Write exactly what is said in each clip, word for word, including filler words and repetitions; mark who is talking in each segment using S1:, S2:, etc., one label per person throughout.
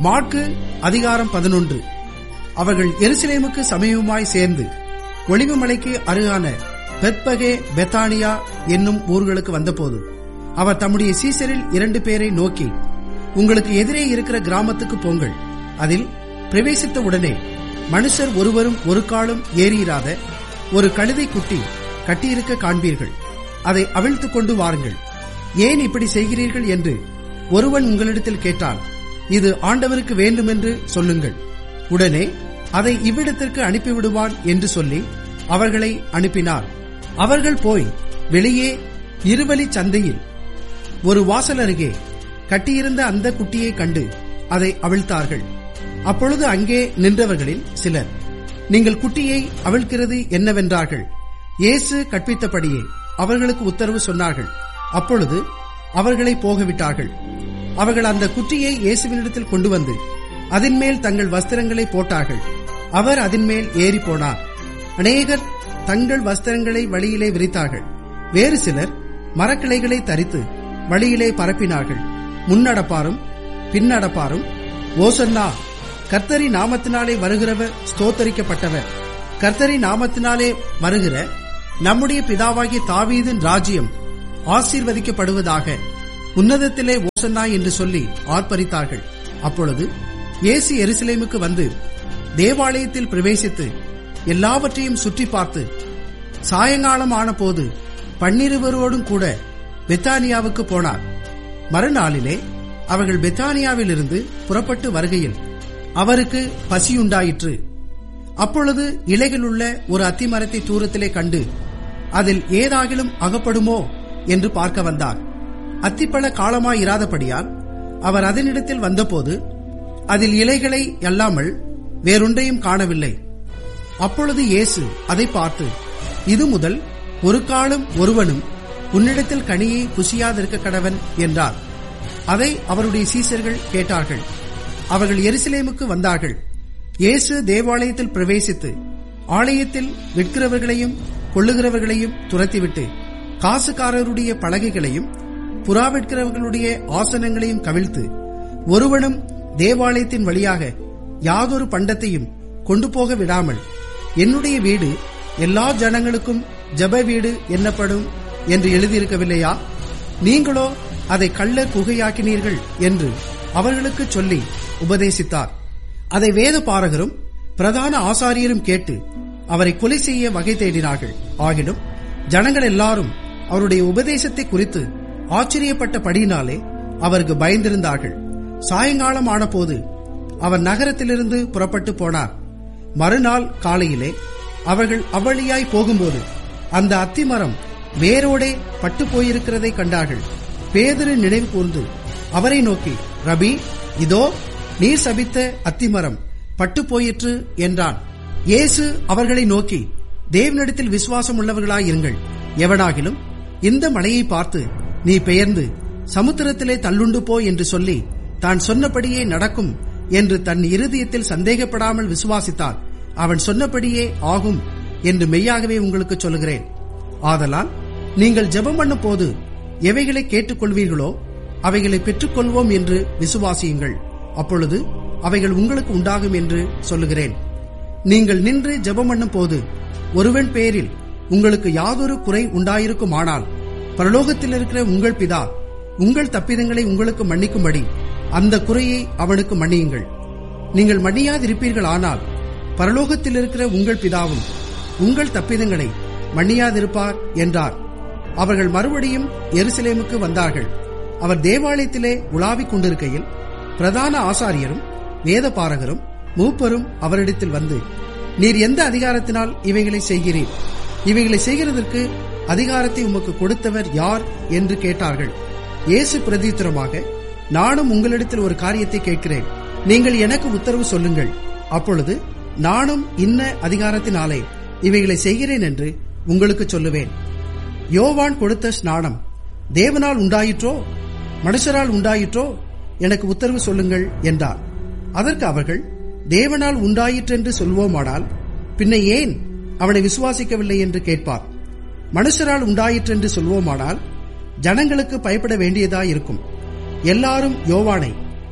S1: மாற்கு அதிகாரம் பதினொன்று. அவர்கள் எருசலேமுக்கு சமீபமாய் சேர்ந்து ஒலிவ மலைக்கு அருகான பெத்பகே பெத்தானியா என்னும் ஊர்களுக்கு வந்தபோது அவர் தம்முடைய சீசரில் இரண்டு பேரை நோக்கி, உங்களுக்கு எதிரே இருக்கிற கிராமத்துக்கு போங்கள். அதில் பிரவேசித்த உடனே மனுஷர் ஒருவரும் ஒரு காலும் ஏறியிராத ஒரு கழுதை குட்டி கட்டியிருக்க காண்பீர்கள். அதை அவிழ்த்துக் கொண்டு வாருங்கள். ஏன் இப்படி செய்கிறீர்கள் என்று ஒருவன் உங்களிடத்தில் கேட்டால், இது ஆண்டவருக்கு வேண்டுமென்று சொல்லுங்கள். உடனே அதை இவ்விடத்திற்கு அனுப்பிவிடுவான் என்று சொல்லி அவர்களை அனுப்பினார். அவர்கள் போய் வெளியே இருவழி சந்தையில் ஒரு வாசல் அருகே கட்டியிருந்த அந்த குட்டியை கண்டு அதை அவிழ்த்தார்கள். அப்பொழுது அங்கே நின்றவர்களில் சிலர், நீங்கள் குட்டியை அவிழ்க்கிறது என்னவென்றார்கள். இயேசு கற்பித்தபடியே அவர்களுக்கு உத்தரவு சொன்னார்கள். அப்பொழுது அவர்களை போகவிட்டார்கள். அவர்கள் அந்த குட்டியை இயேசுவினிடத்தில் கொண்டு வந்து அதன் மேல் தங்கள் வஸ்திரங்களை போட்டார்கள். அவர் அதன் மேல் ஏறி போனார். அநேகர் தங்கள் வஸ்திரங்களை வழியிலே விரித்தார்கள். வேறு சிலர் மரக்கிளைகளை தரித்து வழியிலே பரப்பினார்கள். முன்னடப்பாரும் பின்னடப்பாரும், ஓசன்னா, கர்த்தரி நாமத்தினாலே வருகிறவர் ஸ்தோத்தரிக்கப்பட்டவர், கர்த்தரி நாமத்தினாலே வருகிற நம்முடைய பிதாவாகிய தாவீதின் ராஜ்யம் ஆசீர்வதிக்கப்படுவதாக, உன்னதத்திலே ஓசன்னா என்று சொல்லி ஆர்ப்பரித்தார்கள். அப்பொழுது இயேசு எருசலேமுக்கு வந்து தேவாலயத்தில் பிரவேசித்து எல்லாவற்றையும் சுற்றி பார்த்து சாயங்காலம் ஆன போது பன்னிருவரோடும் கூட பெத்தானியாவுக்கு போனார். மறுநாளிலே அவர்கள் பெத்தானியாவிலிருந்து புறப்பட்டு வருகையில் அவருக்கு பசியுண்டாயிற்று. அப்பொழுது இலைகளுள்ள ஒரு அத்திமரத்தை தூரத்திலே கண்டு அதில் ஏதாகிலும் அகப்படுமோ என்று பார்க்க வந்தார். அத்திப்பழ காலமாயிராதபடியால் அவர் அதனிடத்தில் வந்தபோது அதில் இலைகளை அல்லாமல் வேறொன்றையும் காணவில்லை. அப்பொழுது இயேசு அதை பார்த்து, இது முதல் ஒரு காலம் ஒருவனும் உன்னிடத்தில் கனியை புசியாதிருக்க கடவன் என்றார். அதை அவருடைய சீசர்கள் கேட்டார்கள். அவர்கள் எருசலேமுக்கு வந்தார்கள். இயேசு தேவாலயத்தில் பிரவேசித்து ஆலயத்தில் விற்கிறவர்களையும் கொள்ளுகிறவர்களையும் துரத்திவிட்டு காசுக்காரருடைய பலகைகளையும் புறாவிற்கிறவர்களுடைய ஆசனங்களையும் கவிழ்த்து, ஒருவனும் தேவாலயத்தின் வழியாக யாதொரு பண்டத்தையும் கொண்டு போக விடாமல், என்னுடைய வீடு எல்லா ஜனங்களுக்கும் ஜெப வீடு என்னப்படும் என்று எழுதியிருக்கவில்லையா? நீங்களோ அதை கள்ள குகையாக்கினீர்கள் என்று அவர்களுக்கு சொல்லி உபதேசித்தார். அதை வேத பாரகரும் பிரதான ஆசாரியரும் கேட்டு அவரை கொலை செய்ய வகை தேடினார்கள். ஆகிலும் ஜனங்கள் எல்லாரும் அவருடைய உபதேசத்தை குறித்து ஆச்சரியப்பட்டபடியினாலே அவருக்கு பயந்திருந்தார்கள். சாயங்காலம் ஆன போது அவர் நகரத்திலிருந்து புறப்பட்டு போனார். மறுநாள் காலையிலே அவர்கள் அவ்வழியாய் போகும்போது அந்த அத்திமரம் வேரோடே பட்டு போயிருக்கிறதை கண்டார்கள். பேதுரு நினைவு கூர்ந்து அவரை நோக்கி, ரபி, இதோ நீர் சபித்த அத்திமரம் பட்டு போயிற்று என்றான். இயேசு அவர்களை நோக்கி, தேவனிடத்தில் விசுவாசம் உள்ளவர்களாயிருங்கள். எவனாகிலும் இந்த மலையை பார்த்து நீ பெயர்ந்து சமுத்திரத்திலே தள்ளுண்டு போ என்று சொல்லி தான் சொன்னபடியே நடக்கும் என்று தன் இருதயத்தில் சந்தேகப்படாமல் விசுவாசித்தால் அவன் சொன்னபடியே ஆகும் என்று மெய்யாகவே உங்களுக்கு சொல்லுகிறேன். ஆதலால் நீங்கள் ஜெபம் பண்ணும் போது எவைகளை கேட்டுக்கொள்வீர்களோ அவைகளை பெற்றுக்கொள்வோம் என்று விசுவாசியுங்கள். அப்பொழுது அவைகள் உங்களுக்கு உண்டாகும் என்று சொல்லுகிறேன். நீங்கள் நின்று ஜெபம் பண்ணும் போது ஒருவன் பேரில் உங்களுக்கு யாதொரு குறை உண்டாயிருக்குமானால் பரலோகத்தில் இருக்கிற உங்கள் பிதா உங்கள் தப்பிதங்களை உங்களுக்கு மன்னிக்கும்படி அந்த குறையை அவனுக்கு மன்னியுங்கள். நீங்கள் மன்னியாதிருப்பீர்கள் ஆனால் பரலோகத்தில் இருக்கிற உங்கள் பிதாவும் உங்கள் தப்பிதங்களை மன்னியாதிருப்பார் என்றார். அவர்கள் மறுபடியும் எருசலேமுக்கு வந்தார்கள். அவர் தேவாலயத்திலே உலாவிக் கொண்டிருக்கையில் பிரதான ஆசாரியரும் வேத பாரகரும் மூப்பரும் அவரிடத்தில் வந்து, நீர் எந்த அதிகாரத்தினால் இவைகளை செய்கிறீர்? இவைகளை செய்கிறதற்கு அதிகாரத்தை உமக்கு கொடுத்தவர் யார் என்று கேட்டார்கள். இயேசு பிரதித்திரமாக, நானும் உங்களிடத்தில் ஒரு காரியத்தை கேட்கிறேன், நீங்கள் எனக்கு உத்தரவு சொல்லுங்கள். அப்பொழுது நானும் இன்ன அதிகாரத்தினாலே இவைகளை செய்கிறேன் என்று உங்களுக்கு சொல்லுவேன். யோவான் கொடுத்த ஸ்நானம் தேவனால் உண்டாயிற்றோ மனுஷரால் உண்டாயிற்றோ? எனக்கு உத்தரவு சொல்லுங்கள் என்றார். அதற்கு அவர்கள், தேவனால் உண்டாயிற்றென்று சொல்வோமானால் பின்ன ஏன் அவனை விசுவாசிக்கவில்லை என்று கேட்பார். மனுஷரால் உண்டாயிற்றென்று சொல்வோமானால் ஜனங்களுக்கு பயப்பட வேண்டியதாயிருக்கும். எல்லாரும் யோவானை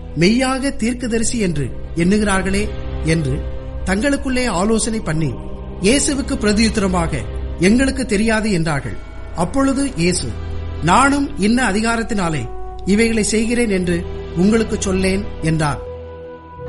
S1: மெய்யாக தீர்க்கதரிசி என்று எண்ணுகிறார்களே என்று தங்களுக்குள்ளே ஆலோசனை பண்ணி இயேசுவுக்கு பிரதியுத்தரமாக, எங்களுக்கு தெரியாது என்றார்கள். அப்பொழுது இயேசு, நானும் இன்ன அதிகாரத்தினாலே இவைகளை செய்கிறேன் என்று உங்களுக்கு சொல்லேன் என்றார்.